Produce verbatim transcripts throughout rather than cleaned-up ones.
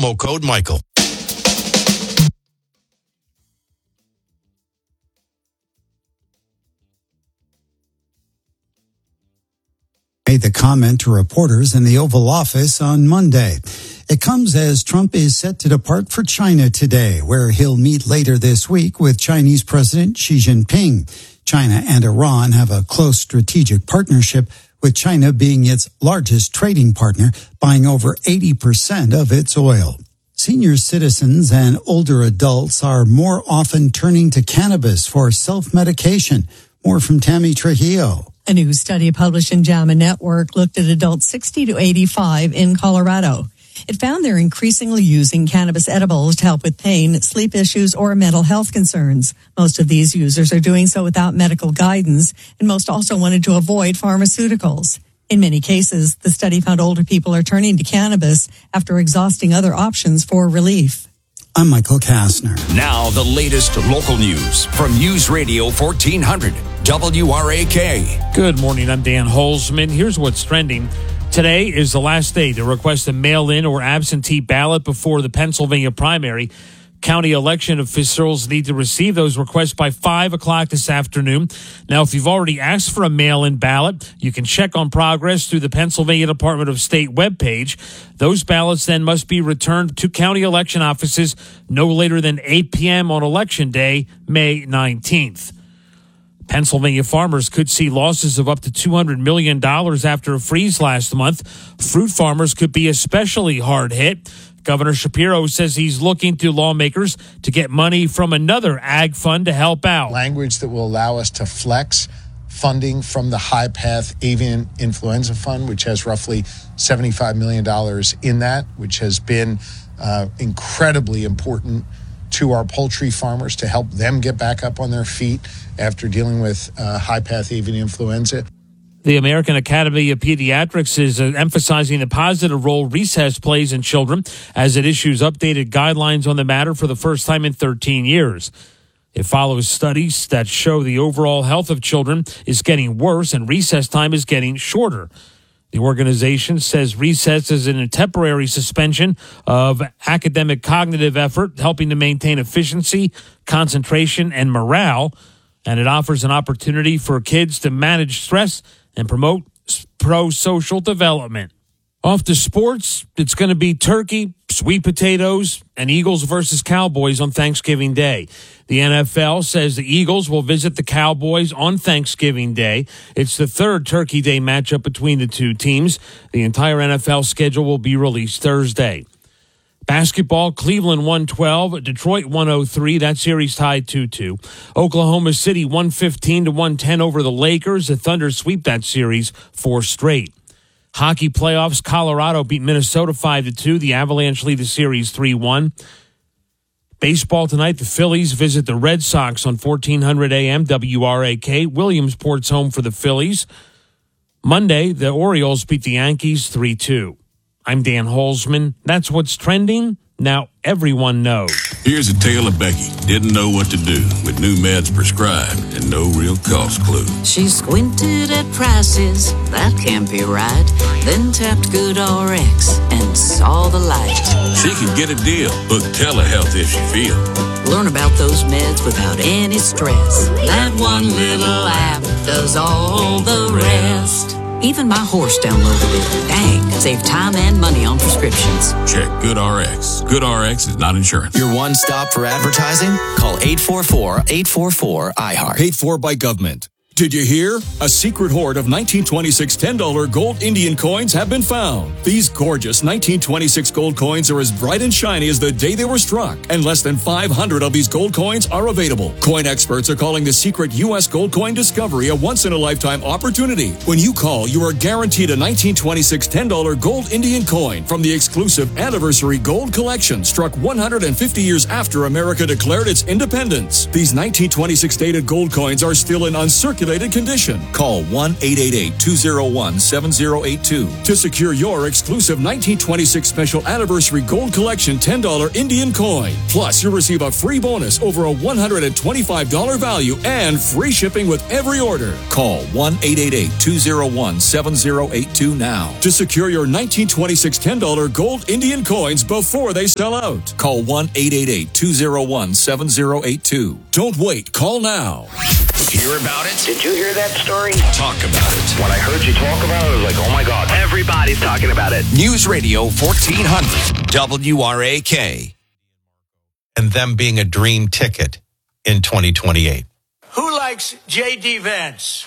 promo code Michael. Made the comment to reporters in the Oval Office on Monday. It comes as Trump is set to depart for China today, where he'll meet later this week with Chinese President Xi Jinping. China and Iran have a close strategic partnership, with China being its largest trading partner, buying over eighty percent of its oil. Senior citizens and older adults are more often turning to cannabis for self-medication. More from Tammy Trujillo. A new study published in JAMA Network looked at adults sixty to eighty-five in Colorado. It found they're increasingly using cannabis edibles to help with pain, sleep issues, or mental health concerns. Most of these users are doing so without medical guidance, and most also wanted to avoid pharmaceuticals. In many cases, the study found older people are turning to cannabis after exhausting other options for relief. I'm Michael Kastner. Now, the latest local news from News Radio fourteen hundred W R A K. Good morning. I'm Dan Holzman. Here's what's trending. Today is the last day to request a mail-in or absentee ballot before the Pennsylvania primary. County election officials need to receive those requests by five o'clock this afternoon. Now, if you've already asked for a mail-in ballot, you can check on progress through the Pennsylvania Department of State webpage. Those ballots then must be returned to county election offices no later than eight p.m. on Election Day, May nineteenth. Pennsylvania farmers could see losses of up to two hundred million dollars after a freeze last month. Fruit farmers could be especially hard hit. Governor Shapiro says he's looking to lawmakers to get money from another ag fund to help out. Language that will allow us to flex funding from the High Path Avian Influenza Fund, which has roughly seventy-five million dollars in that, which has been uh, incredibly important to our poultry farmers to help them get back up on their feet after dealing with uh, High Path Avian Influenza. The American Academy of Pediatrics is uh, emphasizing the positive role recess plays in children as it issues updated guidelines on the matter for the first time in thirteen years. It follows studies that show the overall health of children is getting worse and recess time is getting shorter. The organization says recess is in a temporary suspension of academic cognitive effort, helping to maintain efficiency, concentration, and morale, and it offers an opportunity for kids to manage stress and promote pro-social development. Off to sports, it's going to be turkey, sweet potatoes, and Eagles versus Cowboys on Thanksgiving Day. The N F L says the Eagles will visit the Cowboys on Thanksgiving Day. It's the third Turkey Day matchup between the two teams. The entire N F L schedule will be released Thursday. Basketball, Cleveland one twelve, Detroit one oh three. That series tied two two. Oklahoma City one fifteen to one ten over the Lakers. The Thunder sweep that series four straight. Hockey playoffs, Colorado beat Minnesota five to two. The Avalanche lead the series three one. Baseball tonight, the Phillies visit the Red Sox on fourteen hundred A M W R A K. Williamsport's home for the Phillies. Monday, the Orioles beat the Yankees three two. I'm Dan Holzman. That's what's trending. Now everyone knows. Here's a tale of Becky. Didn't know what to do with new meds prescribed and no real cost clue. She squinted at prices, that can't be right. Then tapped GoodRx and saw the light. She can get a deal. Book telehealth if she feels. Learn about those meds without any stress. That one little app does all the rest. Even my horse downloaded it. Dang, save time and money on prescriptions. Check GoodRx. GoodRx is not insurance. Your one stop for advertising? Call eight four four, eight four four, I heart. Paid for by government. Did you hear? A secret hoard of nineteen twenty-six ten dollar gold Indian coins have been found. These gorgeous nineteen twenty-six gold coins are as bright and shiny as the day they were struck, and less than five hundred of these gold coins are available. Coin experts are calling the secret U S gold coin discovery a once-in-a-lifetime opportunity. When you call, you are guaranteed a nineteen twenty-six ten dollar gold Indian coin from the exclusive Anniversary Gold Collection, struck one hundred fifty years after America declared its independence. These nineteen twenty-six dated gold coins are still in uncirculated circulated condition. Call one eight eight eight, two oh one, seven oh eight two to secure your exclusive nineteen twenty-six Special Anniversary Gold Collection ten dollar Indian coin. Plus, you'll receive a free bonus over a one hundred twenty-five dollars value and free shipping with every order. Call one eight eight eight, two oh one, seven oh eight two now to secure your nineteen twenty-six ten dollar gold Indian coins before they sell out. Call one eight eight eight, two oh one, seven oh eight two. Don't wait. Call now. Hear about it? Did you hear that story? Talk about it. When I heard you talk about it, I was like, oh my God, everybody's talking about it. News Radio fourteen hundred W R A K. And them being a dream ticket in twenty twenty-eight. Who likes J D. Vance?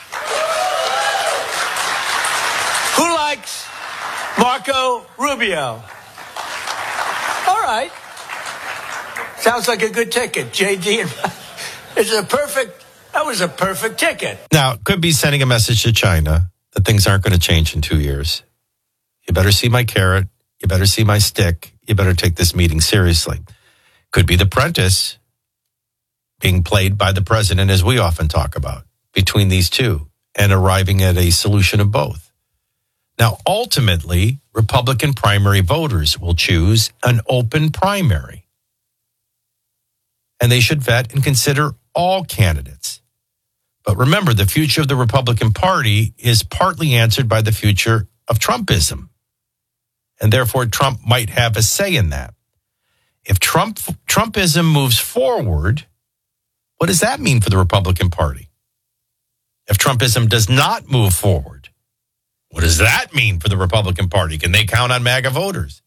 Who likes Marco Rubio? All right. Sounds like a good ticket. J D. It's a perfect, that was a perfect ticket. Now, it could be sending a message to China that things aren't going to change in two years. You better see my carrot. You better see my stick. You better take this meeting seriously. Could be the Prentice being played by the president, as we often talk about, between these two and arriving at a solution of both. Now, ultimately, Republican primary voters will choose an open primary. And they should vet and consider all candidates. But remember, the future of the Republican Party is partly answered by the future of Trumpism. And therefore, Trump might have a say in that. If Trump Trumpism moves forward, what does that mean for the Republican Party? If Trumpism does not move forward, what does that mean for the Republican Party? Can they count on MAGA voters?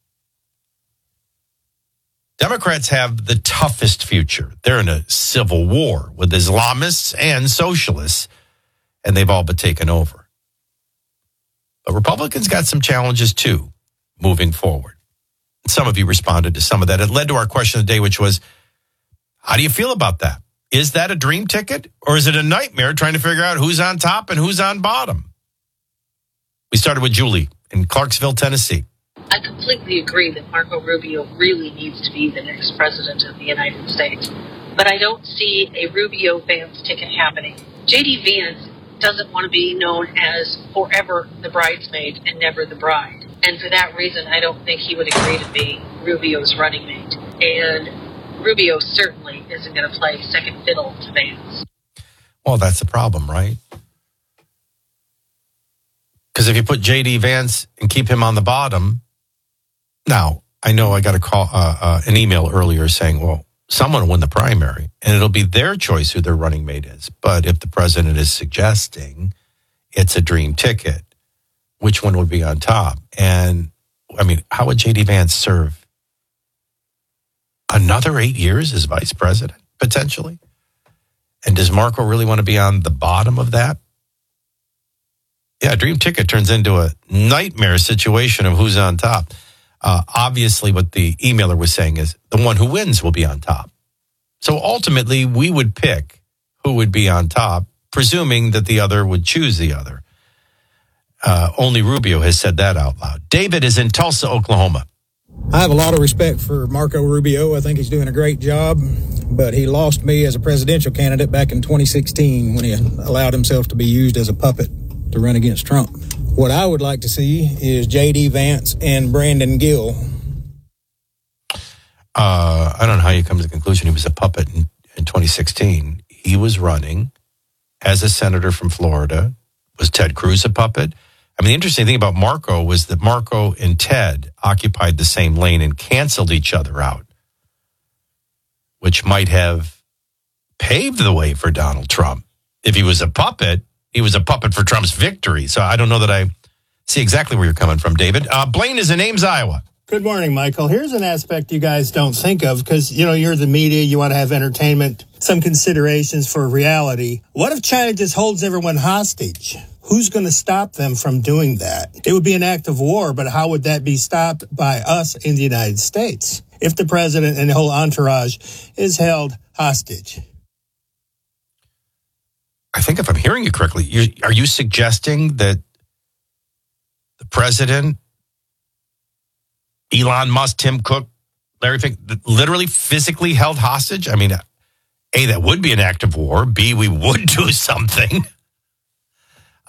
Democrats have the toughest future. They're in a civil war with Islamists and socialists, and they've all but taken over. But Republicans got some challenges too, moving forward. Some of you responded to some of that. It led to our question of the day, which was, how do you feel about that? Is that a dream ticket, or is it a nightmare trying to figure out who's on top and who's on bottom? We started with Julie in Clarksville, Tennessee. I completely agree that Marco Rubio really needs to be the next president of the United States. But I don't see a Rubio-Vance ticket happening. J D. Vance doesn't want to be known as forever the bridesmaid and never the bride. And for that reason, I don't think he would agree to be Rubio's running mate. And Rubio certainly isn't going to play second fiddle to Vance. Well, that's the problem, right? Because if you put J D. Vance and keep him on the bottom, now, I know I got a call, uh, uh, an email earlier saying, well, someone will win the primary, and it'll be their choice who their running mate is. But if the president is suggesting it's a dream ticket, which one would be on top? And, I mean, how would J D. Vance serve? Another eight years as vice president, potentially? And does Marco really want to be on the bottom of that? Yeah, a dream ticket turns into a nightmare situation of who's on top. Uh, obviously, what the emailer was saying is the one who wins will be on top. So ultimately, we would pick who would be on top, presuming that the other would choose the other. Uh, only Rubio has said that out loud. David is in Tulsa, Oklahoma. I have a lot of respect for Marco Rubio. I think he's doing a great job, but he lost me as a presidential candidate back in twenty sixteen when he allowed himself to be used as a puppet to run against Trump. What I would like to see is J D. Vance and Brandon Gill. Uh, I don't know how you come to the conclusion he was a puppet in, in twenty sixteen. He was running as a senator from Florida. Was Ted Cruz a puppet? I mean, the interesting thing about Marco was that Marco and Ted occupied the same lane and canceled each other out, which might have paved the way for Donald Trump. If he was a puppet, he was a puppet for Trump's victory. So I don't know that I see exactly where you're coming from, David. Uh, Blaine is in Ames, Iowa. Good morning, Michael. Here's an aspect you guys don't think of because, you know, you're the media. You want to have entertainment, some considerations for reality. What if China just holds everyone hostage? Who's going to stop them from doing that? It would be an act of war, but how would that be stopped by us in the United States if the president and the whole entourage is held hostage? I think if I'm hearing you correctly, you're, are you suggesting that the president, Elon Musk, Tim Cook, Larry Fink, literally physically held hostage? I mean, A, that would be an act of war. B, we would do something.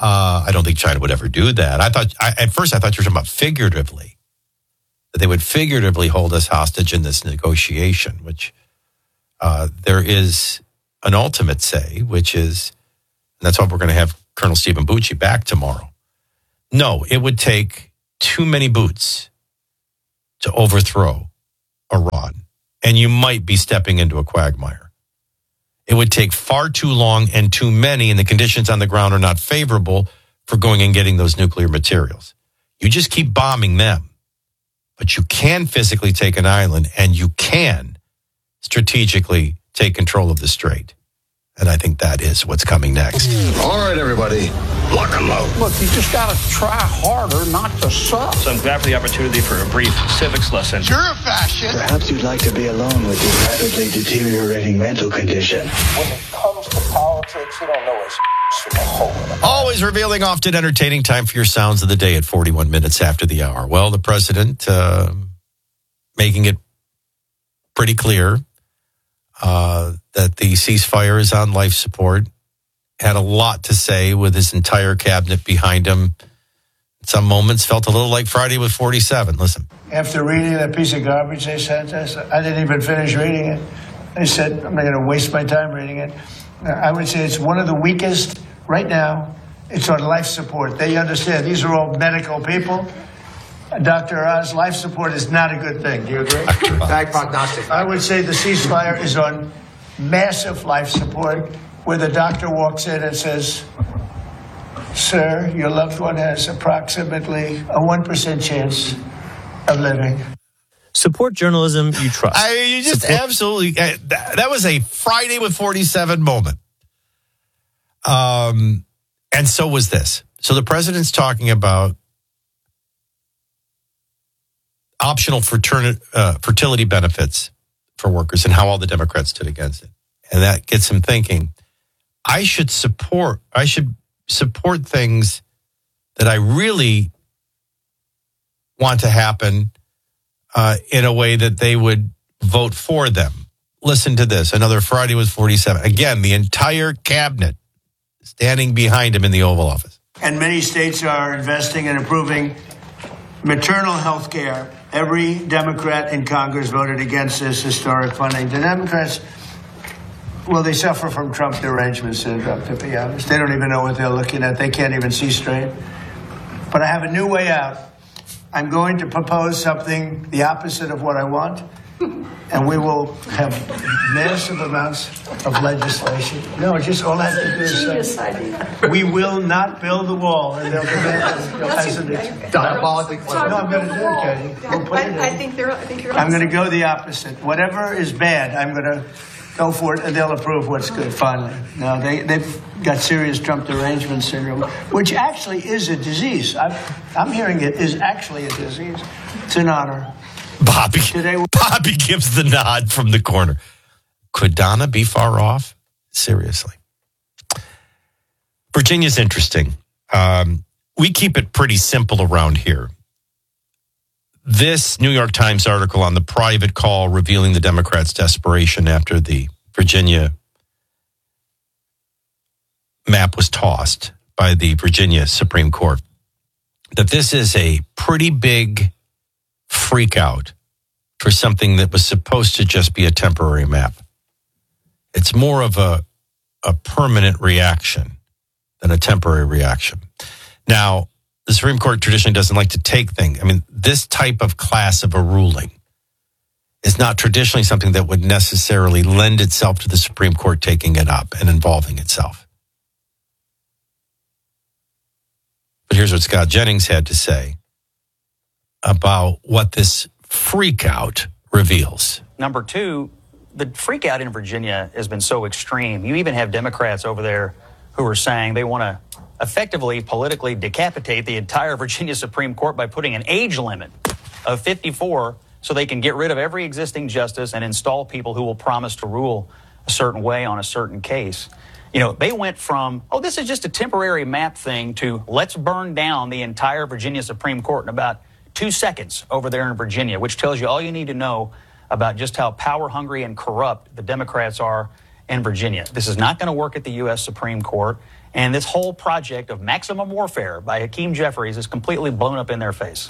Uh, I don't think China would ever do that. I thought I, at first I thought you were talking about figuratively, that they would figuratively hold us hostage in this negotiation, which uh, there is an ultimate say, which is, and that's why we're going to have Colonel Stephen Bucci back tomorrow. No, it would take too many boots to overthrow Iran, and you might be stepping into a quagmire. It would take far too long and too many, and the conditions on the ground are not favorable for going and getting those nuclear materials. You just keep bombing them, but you can physically take an island, and you can strategically take control of the strait. And I think that is what's coming next. All right, everybody, lock and load. Look, you just got to try harder not to suck. So I'm glad for the opportunity for a brief civics lesson. You're a fascist. Perhaps you'd like to be alone with your rapidly deteriorating mental condition. When it comes to politics, you don't know it's from a hole. Always revealing, often entertaining. Time for your sounds of the day at forty-one minutes after the hour. Well, the president uh, making it pretty clear uh, that the ceasefire is on life support. Had a lot to say with his entire cabinet behind him. In some moments felt a little like Friday with forty-seven. Listen. After reading that piece of garbage they sent us, I didn't even finish reading it. They said, I'm not going to waste my time reading it. I would say it's one of the weakest right now. It's on life support. They understand. These are all medical people. Doctor Oz, life support is not a good thing. Do you agree? Bad prognostic. I would say the ceasefire is on massive life support, where the doctor walks in and says, sir, your loved one has approximately a one percent chance of living. Support journalism you trust. I mean, you just Support- absolutely, uh, that, that was a Friday with forty-seven moment. Um, and so was this. So the president's talking about optional fraterni- uh, fertility benefits for workers and how all the Democrats stood against it. And that gets him thinking, I should support, I should support things that I really want to happen uh, in a way that they would vote for them. Listen to this. Another Friday with forty-seven. Again, the entire cabinet standing behind him in the Oval Office. And many states are investing and approving maternal health care. Every Democrat in Congress voted against this historic funding. The Democrats, well, they suffer from Trump derangement syndrome, to be honest. They don't even know what they're looking at. They can't even see straight. But I have a new way out. I'm going to propose something the opposite of what I want, and we will have massive amounts of legislation. No, just all I have to do is say, we will not build the wall, and they'll demand it as an diabolically clever. No, I'm going to do it, Katie. We'll put it in. I think they're. I think you're. I'm going to go the opposite. Whatever is bad, I'm going to go for it, and they'll approve what's good, finally. No, they, they've got serious Trump derangement syndrome, which actually is a disease. I'm, I'm hearing it is actually a disease. It's an honor. Bobby, Today Bobby gives the nod from the corner. Could Donna be far off? Seriously. Virginia's interesting. Um, we keep it pretty simple around here. This New York Times article on the private call revealing the Democrats' desperation after the Virginia map was tossed by the Virginia Supreme Court, that this is a pretty big freak out for something that was supposed to just be a temporary map. It's more of a, a permanent reaction than a temporary reaction. Now, the Supreme Court traditionally doesn't like to take things. I mean, this type of class of a ruling is not traditionally something that would necessarily lend itself to the Supreme Court taking it up and involving itself. But here's what Scott Jennings had to say about what this freak out reveals. Number two, the freak out in Virginia has been so extreme. You even have Democrats over there who are saying they want to effectively politically decapitate the entire Virginia Supreme Court by putting an age limit of fifty-four so they can get rid of every existing justice and install people who will promise to rule a certain way on a certain case. You know, they went from, oh, this is just a temporary map thing to let's burn down the entire Virginia Supreme Court in about two seconds over there in Virginia, which tells you all you need to know about just how power hungry and corrupt the Democrats are in Virginia. This is not going to work at the U S Supreme Court. And this whole project of maximum warfare by Hakeem Jeffries is completely blown up in their face.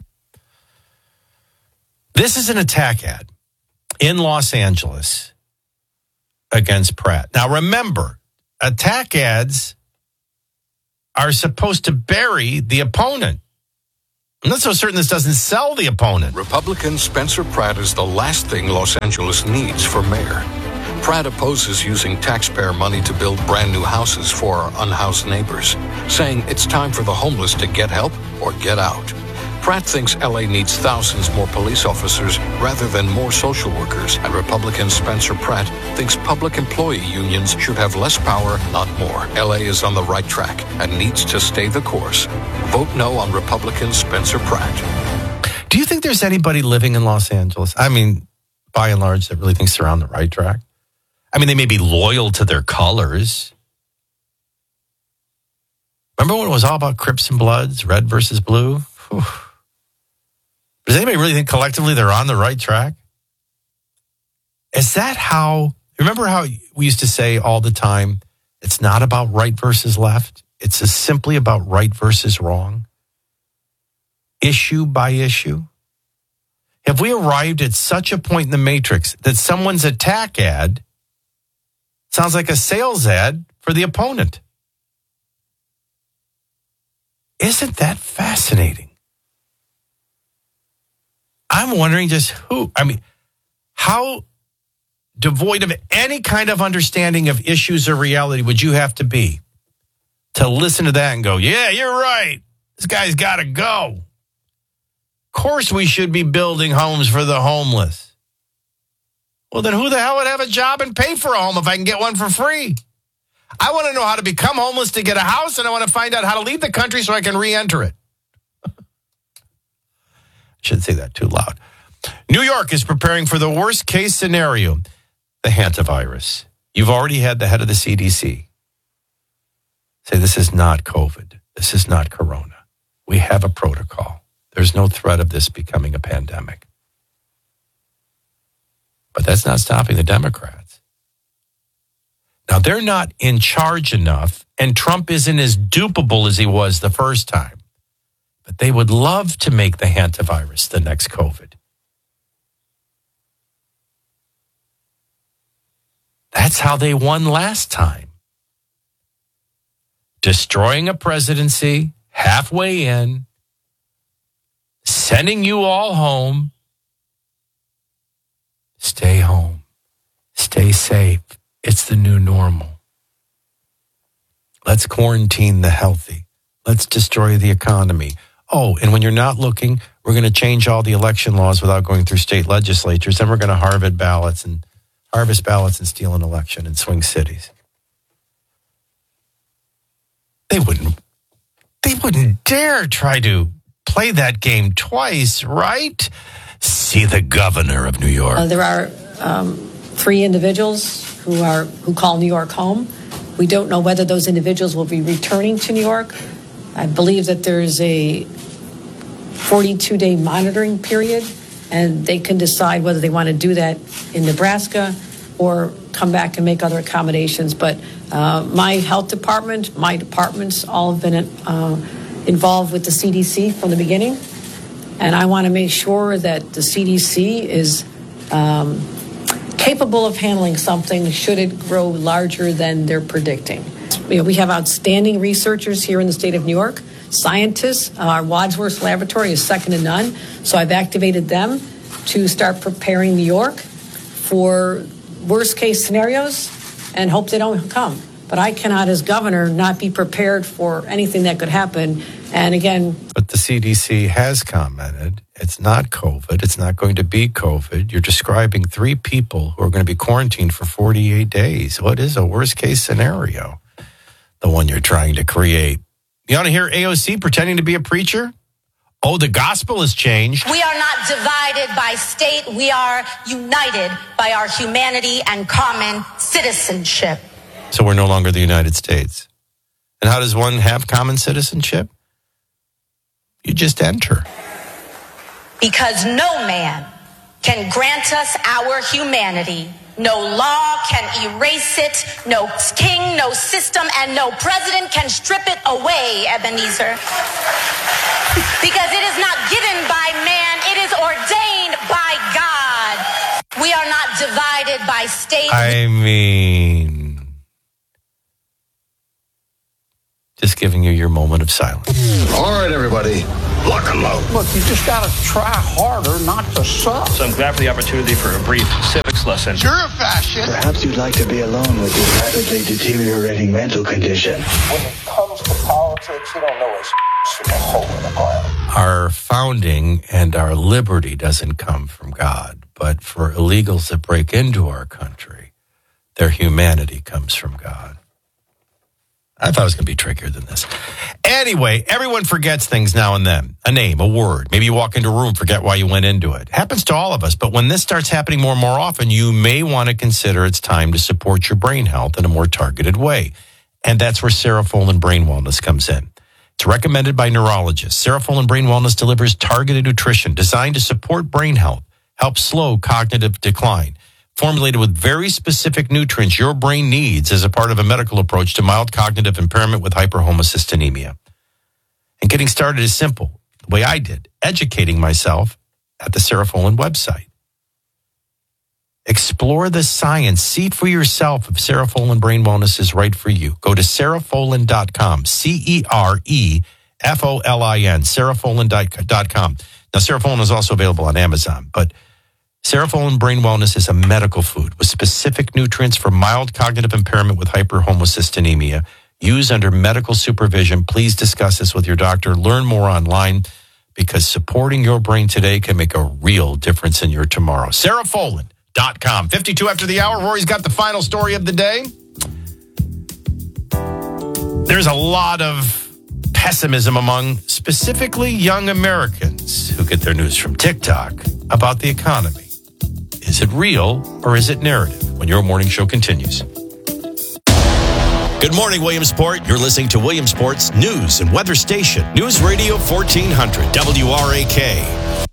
This is an attack ad in Los Angeles against Pratt. Now, remember, attack ads are supposed to bury the opponent. I'm not so certain this doesn't sell the opponent. Republican Spencer Pratt is the last thing Los Angeles needs for mayor. Pratt opposes using taxpayer money to build brand new houses for our unhoused neighbors, saying it's time for the homeless to get help or get out. Pratt thinks L A needs thousands more police officers rather than more social workers, and Republican Spencer Pratt thinks public employee unions should have less power, not more. L A is on the right track and needs to stay the course. Vote no on Republican Spencer Pratt. Do you think there's anybody living in Los Angeles, I mean, by and large, that really thinks they're on the right track? I mean, they may be loyal to their colors. Remember when it was all about Crips and Bloods, red versus blue? Whew. Does anybody really think collectively they're on the right track? Is that how, remember how we used to say all the time, it's not about right versus left. It's just simply about right versus wrong. Issue by issue. Have we arrived at such a point in the matrix that someone's attack ad sounds like a sales ad for the opponent? Isn't that fascinating? I'm wondering just who, I mean, how devoid of any kind of understanding of issues or reality would you have to be to listen to that and go, yeah, you're right. This guy's got to go. Of course we should be building homes for the homeless. Well, then who the hell would have a job and pay for a home if I can get one for free? I want to know how to become homeless to get a house, and I want to find out how to leave the country so I can re-enter it. Shouldn't say that too loud. New York is preparing for the worst case scenario, the hantavirus. You've already had the head of the C D C say this is not COVID. This is not corona. We have a protocol. There's no threat of this becoming a pandemic. But that's not stopping the Democrats. Now, they're not in charge enough, and Trump isn't as dupable as he was the first time. But they would love to make the hantavirus the next COVID. That's how they won last time. Destroying a presidency halfway in, sending you all home. Stay home. Stay safe. It's the new normal. Let's quarantine the healthy. Let's destroy the economy. Oh, and when you're not looking, we're going to change all the election laws without going through state legislatures. Then we're going to harvest ballots and harvest ballots and steal an election in swing cities. They wouldn't, they wouldn't dare try to play that game twice, right? See the governor of New York. Uh, there are um, three individuals who are who call New York home. We don't know whether those individuals will be returning to New York. I believe that there's a forty-two day monitoring period, and they can decide whether they want to do that in Nebraska or come back and make other accommodations. But uh, my health department, my departments, all have been uh, involved with the C D C from the beginning. And I want to make sure that the C D C is um, capable of handling something should it grow larger than they're predicting. You know, we have outstanding researchers here in the state of New York, scientists. Our Wadsworth Laboratory is second to none. So I've activated them to start preparing New York for worst case scenarios and hope they don't come. But I cannot, as governor, not be prepared for anything that could happen. And again, but the C D C has commented it's not COVID. It's not going to be COVID. You're describing three people who are going to be quarantined for forty-eight days. What is a worst case scenario? The one you're trying to create. You want to hear A O C pretending to be a preacher? Oh, the gospel has changed. We are not divided by state. We are united by our humanity and common citizenship. So we're no longer the United States. And how does one have common citizenship? You just enter. Because no man can grant us our humanity. No law can erase it, no king, no system, and no president can strip it away, Ebenezer. Because it is not given by man, it is ordained by God. We are not divided by state. I mean, just giving you your moment of silence. All right, everybody, lock 'em out. Look, you just got to try harder not to suck. So I'm glad for the opportunity for a brief civics lesson. You're a fascist. Perhaps you'd like to be alone with your rapidly deteriorating mental condition. When it comes to politics, you don't know it's from a hole in the ground. Our founding and our liberty doesn't come from God, but for illegals that break into our country, their humanity comes from God. I thought it was going to be trickier than this. Anyway, everyone forgets things now and then. A name, a word. Maybe you walk into a room, forget why you went into it. Happens to all of us. But when this starts happening more and more often, you may want to consider it's time to support your brain health in a more targeted way. And that's where Serofolin Brain Wellness comes in. It's recommended by neurologists. Serofolin Brain Wellness delivers targeted nutrition designed to support brain health, help slow cognitive decline. Formulated with very specific nutrients your brain needs as a part of a medical approach to mild cognitive impairment with hyperhomocystinemia. And getting started is simple, the way I did, educating myself at the Serofolin website. Explore the science. See for yourself if Serofolin Brain Wellness is right for you. Go to serofolin dot com, C E R E F O L I N, serofolin dot com. Now, Serofolin is also available on Amazon, but Serofolin Brain Wellness is a medical food with specific nutrients for mild cognitive impairment with hyperhomocystinemia. Use under medical supervision. Please discuss this with your doctor. Learn more online because supporting your brain today can make a real difference in your tomorrow. Serofolin dot com. fifty-two after the hour. Rory's got the final story of the day. There's a lot of pessimism among specifically young Americans who get their news from TikTok about the economy. Is it real or is it narrative? When your morning show continues. Good morning, Williamsport. You're listening to Williamsport's news and weather station. News Radio fourteen hundred W R A K.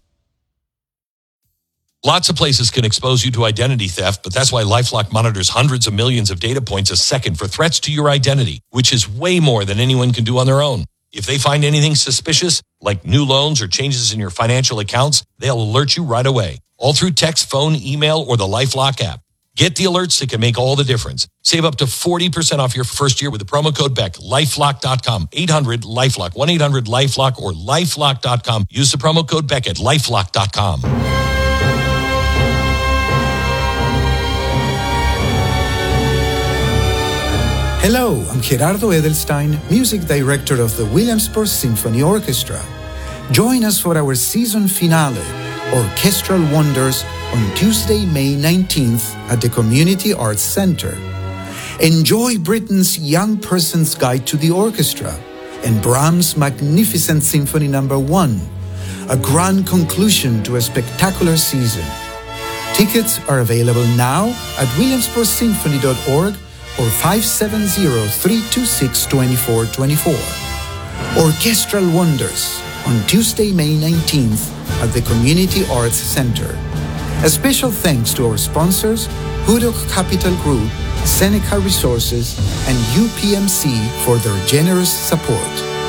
Lots of places can expose you to identity theft, but that's why LifeLock monitors hundreds of millions of data points a second for threats to your identity, which is way more than anyone can do on their own. If they find anything suspicious, like new loans or changes in your financial accounts, they'll alert you right away, all through text, phone, email, or the LifeLock app. Get the alerts that can make all the difference. Save up to forty percent off your first year with the promo code Beck. LifeLock dot com, eight hundred LifeLock, one eight hundred LifeLock, or LifeLock dot com. Use the promo code Beck at LifeLock dot com. Hello, I'm Gerardo Edelstein, music director of the Williamsport Symphony Orchestra. Join us for our season finale, Orchestral Wonders, on Tuesday, May nineteenth at the Community Arts Center. Enjoy Britain's Young Person's Guide to the Orchestra and Brahms' magnificent Symphony Number One, a grand conclusion to a spectacular season. Tickets are available now at williamsport symphony dot org or five seven zero, three two six, two four two four. Orchestral Wonders on Tuesday, May nineteenth at the Community Arts Center. A special thanks to our sponsors, Hudok Capital Group, Seneca Resources, and U P M C for their generous support.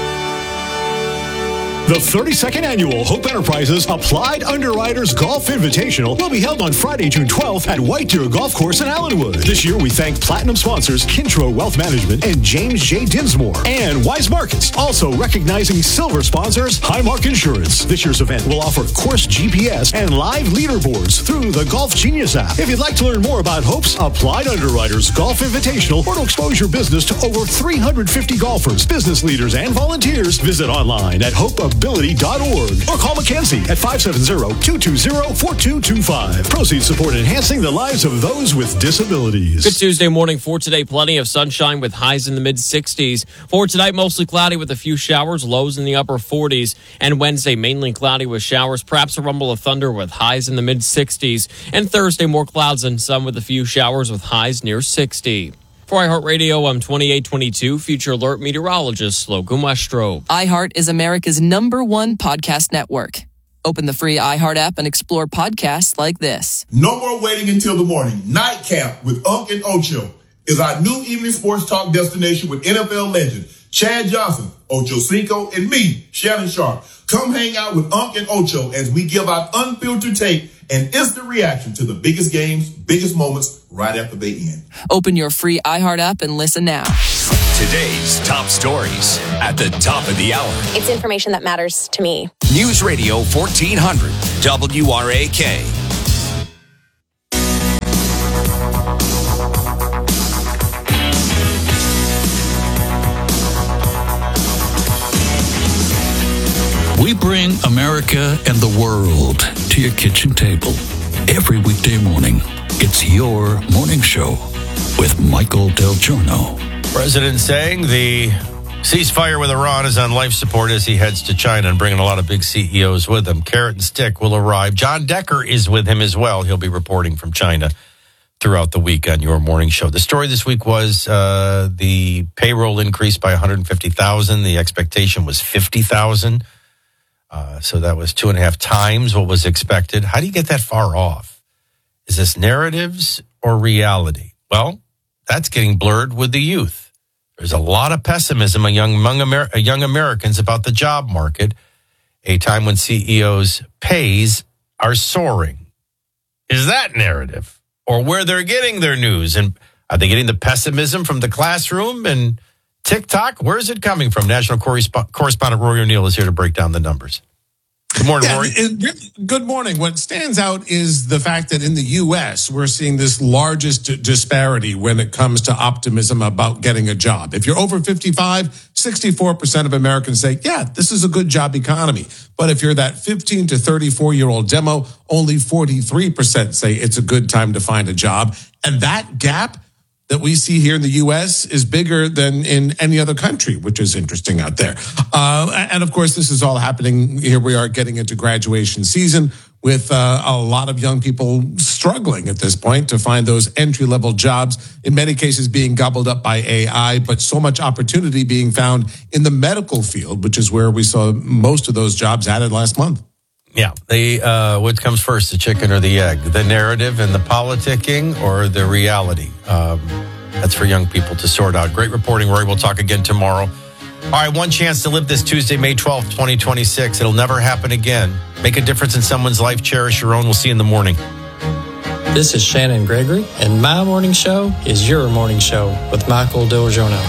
The thirty-second Annual Hope Enterprises Applied Underwriters Golf Invitational will be held on Friday, June twelfth at White Deer Golf Course in Allenwood. This year, we thank Platinum sponsors Kintro Wealth Management and James J. Dinsmore, and Wise Markets. Also recognizing silver sponsors Highmark Insurance. This year's event will offer course G P S and live leaderboards through the Golf Genius app. If you'd like to learn more about Hope's Applied Underwriters Golf Invitational or to expose your business to over three hundred fifty golfers, business leaders, and volunteers, visit online at hope ability dot org or call Mackenzie at five seven zero, two two zero, four two two five. Proceeds support enhancing the lives of those with disabilities. Good Tuesday morning. For today, plenty of sunshine with highs in the mid sixties. For tonight, mostly cloudy with a few showers, lows in the upper forties. And Wednesday, mainly cloudy with showers, perhaps a rumble of thunder with highs in the mid sixties. And Thursday, more clouds and sun with a few showers with highs near sixty. For iHeartRadio, I'm twenty-eight twenty-two Future Alert meteorologist Logan Westrope. iHeart is America's number one podcast network. Open the free iHeart app and explore podcasts like this. No more waiting until the morning. Nightcap with Unc and Ocho is our new evening sports talk destination with N F L legend Chad Johnson, Ocho Cinco, and me, Shannon Sharp. Come hang out with Unc and Ocho as we give out unfiltered take and instant reaction to the biggest games, biggest moments right after they end. Open your free iHeart app and listen now. Today's top stories at the top of the hour. It's information that matters to me. News Radio fourteen hundred W R A K. We bring America and the world to your kitchen table every weekday morning. It's your morning show with Michael Del Giorno. President saying the ceasefire with Iran is on life support as he heads to China and bringing a lot of big C E Os with him. Carrot and stick will arrive. John Decker is with him as well. He'll be reporting from China throughout the week on your morning show. The story this week was uh, the payroll increased by one hundred fifty thousand. The expectation was fifty thousand. Uh, so that was two and a half times what was expected. How do you get that far off? Is this narratives or reality? Well, that's getting blurred with the youth. There's a lot of pessimism among, among Amer- young Americans about the job market, a time when C E Os' pays are soaring. Is that narrative? Or where they're getting their news? And are they getting the pessimism from the classroom and TikTok? Where is it coming from? National corresp- correspondent Rory O'Neill is here to break down the numbers. Good morning, yeah, Rory. It, good morning. What stands out is the fact that in the U S, we're seeing this largest d- disparity when it comes to optimism about getting a job. If you're over fifty-five, sixty-four percent of Americans say, yeah, this is a good job economy. But if you're that fifteen to thirty-four-year-old demo, only forty-three percent say it's a good time to find a job. And that gap that we see here in the U S is bigger than in any other country, which is interesting out there. Uh, and of course, this is all happening. Here we are getting into graduation season with uh, a lot of young people struggling at this point to find those entry-level jobs, in many cases being gobbled up by A I, but so much opportunity being found in the medical field, which is where we saw most of those jobs added last month. Yeah, the uh, what comes first, the chicken or the egg? The narrative and the politicking or the reality? Um, that's for young people to sort out. Great reporting, Rory. We'll talk again tomorrow. All right, one chance to live this Tuesday, May twelfth, twenty twenty-six. It'll never happen again. Make a difference in someone's life. Cherish your own. We'll see you in the morning. This is Shannon Gregory, and my morning show is your morning show with Michael Del Giorno.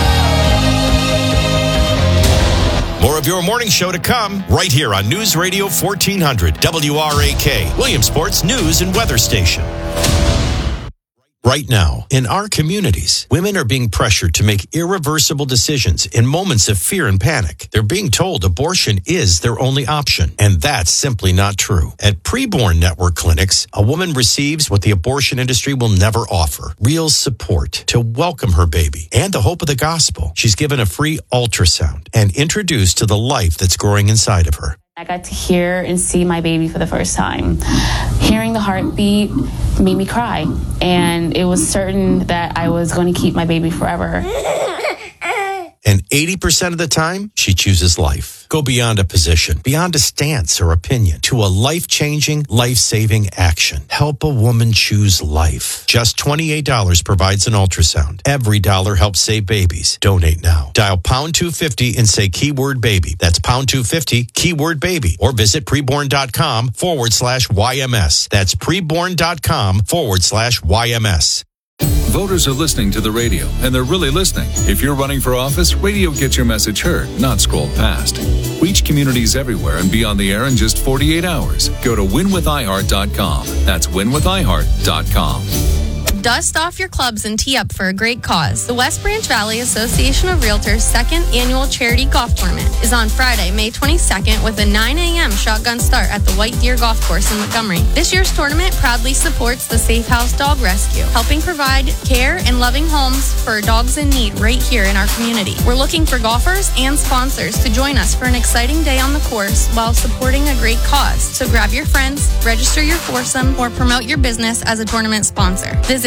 More of your morning show to come right here on News Radio fourteen hundred W R A K, Williamsport's news and weather station. Right now, in our communities, women are being pressured to make irreversible decisions in moments of fear and panic. They're being told abortion is their only option, and that's simply not true. At Preborn Network Clinics, a woman receives what the abortion industry will never offer: real support to welcome her baby and the hope of the gospel. She's given a free ultrasound and introduced to the life that's growing inside of her. I got to hear and see my baby for the first time. Hearing the heartbeat made me cry, and it was certain that I was going to keep my baby forever. And eighty percent of the time, she chooses life. Go beyond a position, beyond a stance or opinion, to a life-changing, life-saving action. Help a woman choose life. Just twenty-eight dollars provides an ultrasound. Every dollar helps save babies. Donate now. Dial pound two fifty and say keyword baby. That's pound two fifty, keyword baby. Or visit preborn.com forward slash YMS. That's preborn.com forward slash YMS. Voters are listening to the radio, and they're really listening. If you're running for office, radio gets your message heard, not scrolled past. Reach communities everywhere and be on the air in just forty-eight hours. Go to win with i heart dot com. That's win with i heart dot com. Dust off your clubs and tee up for a great cause. The West Branch Valley Association of Realtors' second annual charity golf tournament is on Friday, May twenty-second with a nine a.m. shotgun start at the White Deer Golf Course in Montgomery. This year's tournament proudly supports the Safe House Dog Rescue, helping provide care and loving homes for dogs in need right here in our community. We're looking for golfers and sponsors to join us for an exciting day on the course while supporting a great cause. So grab your friends, register your foursome, or promote your business as a tournament sponsor. Visit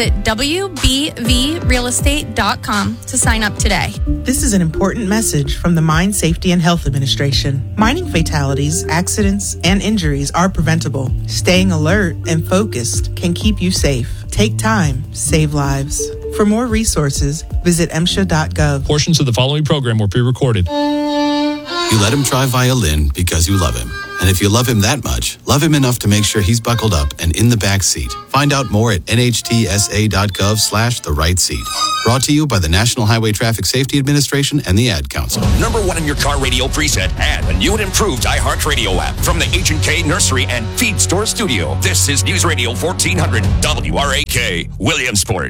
Visit W B V real estate dot com to sign up today. This is an important message from the Mine Safety and Health Administration. Mining fatalities, accidents, and injuries are preventable. Staying alert and focused can keep you safe. Take time, save lives. For more resources, visit M S H A dot gov. Portions of the following program were pre-recorded. You let him try violin because you love him. And if you love him that much, love him enough to make sure he's buckled up and in the back seat. Find out more at N H T S A dot gov slash the right seat. Brought to you by the National Highway Traffic Safety Administration and the Ad Council. Number one in your car radio preset and the new and improved iHeartRadio app from the H and K Nursery and Feed Store Studio. This is News Radio fourteen hundred W R A K, Williamsport.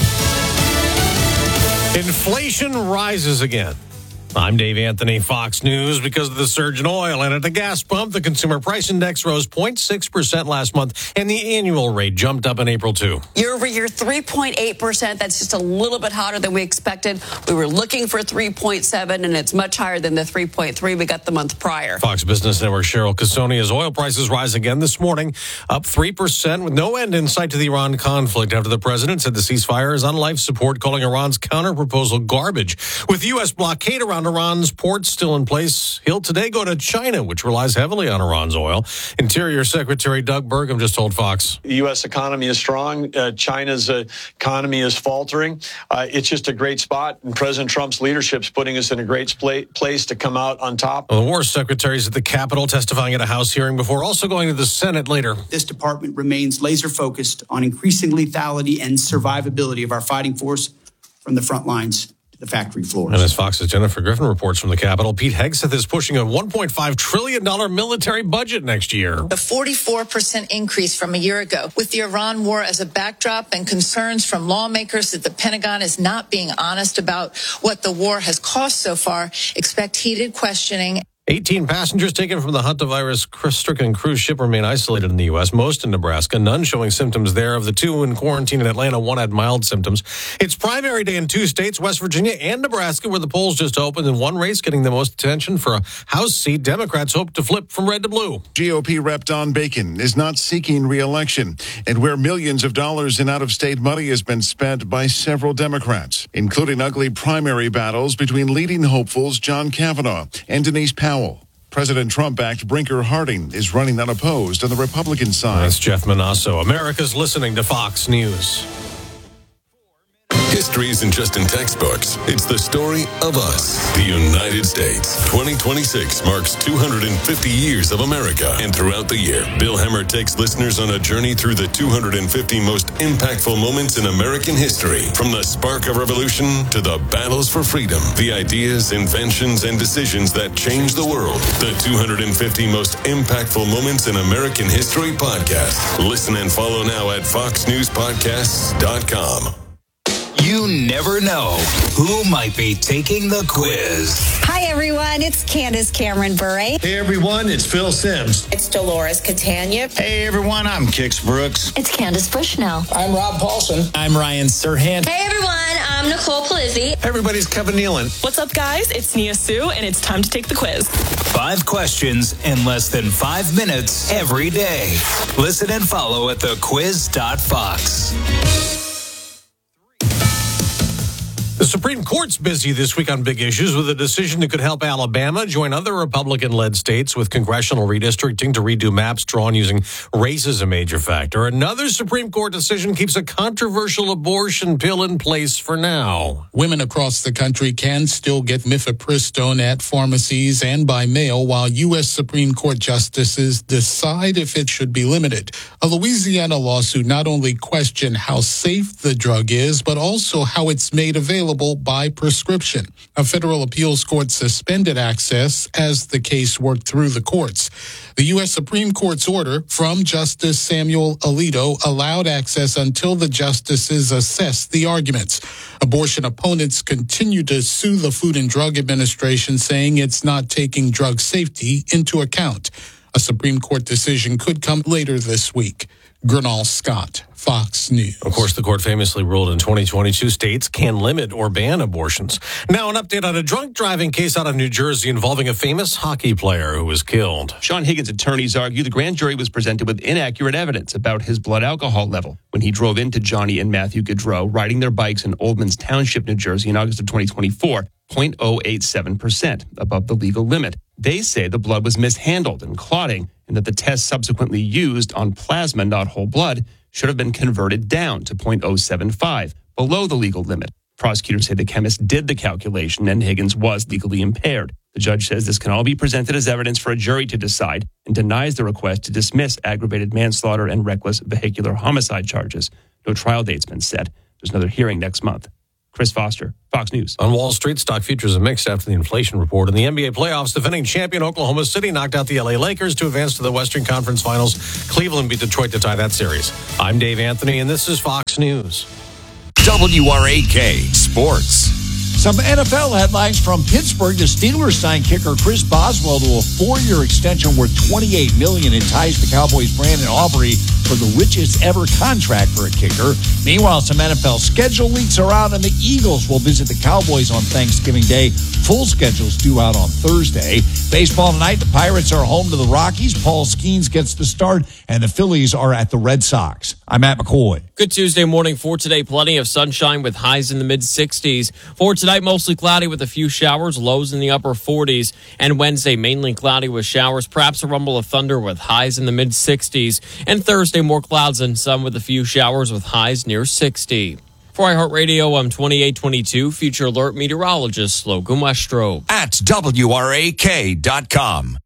Inflation rises again. I'm Dave Anthony, Fox News. Because of the surge in oil and at the gas pump, the consumer price index rose zero point six percent last month, and the annual rate jumped up in April, too. Year over year, three point eight percent. That's just a little bit hotter than we expected. We were looking for three point seven, and it's much higher than the three point three we got the month prior. Fox Business Network Cheryl Casoni, as oil prices rise again this morning, up three percent with no end in sight to the Iran conflict after the president said the ceasefire is on life support, calling Iran's counterproposal garbage. With U S blockade around Iran's ports still in place, he'll today go to China, which relies heavily on Iran's oil. Interior Secretary Doug Burgum just told Fox. The U S economy is strong. Uh, China's uh, economy is faltering. Uh, it's just a great spot, and President Trump's leadership is putting us in a great spla- place to come out on top. Well, the War Secretary is at the Capitol testifying at a House hearing before also going to the Senate later. This department remains laser focused on increasing lethality and survivability of our fighting force from the front lines to the factory floors. And as Fox's Jennifer Griffin reports from the Capitol, Pete Hegseth is pushing a one point five trillion dollars military budget next year. A forty-four percent increase from a year ago. With the Iran war as a backdrop and concerns from lawmakers that the Pentagon is not being honest about what the war has cost so far, expect heated questioning. eighteen passengers taken from the hantavirus-stricken cruise ship remain isolated in the U S, most in Nebraska, none showing symptoms there. Of the two in quarantine in Atlanta, one had mild symptoms. It's primary day in two states, West Virginia and Nebraska, where the polls just opened, and one race getting the most attention for a House seat. Democrats hope to flip from red to blue. G O P Rep Don Bacon is not seeking re-election, and where millions of dollars in out-of-state money has been spent by several Democrats, including ugly primary battles between leading hopefuls John Kavanaugh and Denise Powell. President Trump-backed Brinker Harding is running unopposed on the Republican side. That's Jeff Manasso. America's listening to Fox News. History isn't just in textbooks. It's the story of us, the United States. twenty twenty-six marks two hundred fifty years of America. And throughout the year, Bill Hemmer takes listeners on a journey through the two hundred fifty most impactful moments in American history. From the spark of revolution to the battles for freedom, the ideas, inventions, and decisions that changed the world. The two hundred fifty most impactful moments in American history podcast. Listen and follow now at fox news podcasts dot com. You never know who might be taking the quiz. Hi, everyone. It's Candace Cameron Bure. Hey, everyone. It's Phil Sims. It's Dolores Catania. Hey, everyone. I'm Kix Brooks. It's Candace Bushnell. I'm Rob Paulson. I'm Ryan Serhant. Hey, everyone. I'm Nicole Palizzi. Everybody's Kevin Nealon. What's up, guys? It's Nia Sue, and it's time to take the quiz. Five questions in less than five minutes every day. Listen and follow at the quiz dot fox. The Supreme Court's busy this week on big issues with a decision that could help Alabama join other Republican-led states with congressional redistricting to redo maps drawn using race as a major factor. Another Supreme Court decision keeps a controversial abortion pill in place for now. Women across the country can still get mifepristone at pharmacies and by mail while U S Supreme Court justices decide if it should be limited. A Louisiana lawsuit not only questioned how safe the drug is, but also how it's made available by prescription. A federal appeals court suspended access as the case worked through the courts. The U S Supreme Court's order from Justice Samuel Alito allowed access until the justices assessed the arguments. Abortion opponents continue to sue the Food and Drug Administration, saying it's not taking drug safety into account. A Supreme Court decision could come later this week. Gernal Scott, Fox News. Of course, the court famously ruled in twenty twenty-two states can limit or ban abortions. Now, an update on a drunk driving case out of New Jersey involving a famous hockey player who was killed. Sean Higgins' attorneys argue the grand jury was presented with inaccurate evidence about his blood alcohol level when he drove into Johnny and Matthew Gaudreau riding their bikes in Oldman's Township, New Jersey in August of twenty twenty-four, zero point zero eight seven percent above the legal limit. They say the blood was mishandled and clotting, and that the test subsequently used on plasma, not whole blood, should have been converted down to zero point zero seven five, below the legal limit. Prosecutors say the chemist did the calculation and Higgins was legally impaired. The judge says this can all be presented as evidence for a jury to decide and denies the request to dismiss aggravated manslaughter and reckless vehicular homicide charges. No trial date's been set. There's another hearing next month. Chris Foster, Fox News. On Wall Street, stock futures are mixed after the inflation report. In the N B A playoffs, defending champion Oklahoma City knocked out the L A Lakers to advance to the Western Conference Finals. Cleveland beat Detroit to tie that series. I'm Dave Anthony, and this is Fox News. W R A K Sports. Some N F L headlines from Pittsburgh. The Steelers signed kicker Chris Boswell to a four-year extension worth twenty-eight million dollars, ties the Cowboys' Brandon Aubrey for the richest ever contract for a kicker. Meanwhile, some N F L schedule leaks are out, and the Eagles will visit the Cowboys on Thanksgiving Day. Full schedules due out on Thursday. Baseball tonight, the Pirates are home to the Rockies. Paul Skeens gets the start, and the Phillies are at the Red Sox. I'm Matt McCoy. Good Tuesday morning for today. Plenty of sunshine with highs in the mid-sixties. For tonight, mostly cloudy with a few showers, lows in the upper forties. And Wednesday, mainly cloudy with showers, perhaps a rumble of thunder with highs in the mid-sixties. And Thursday, more clouds and sun with a few showers with highs near sixty. For iHeartRadio, I'm twenty-eight twenty-two Future Alert meteorologist Logan Westrope. At W R A K dot com.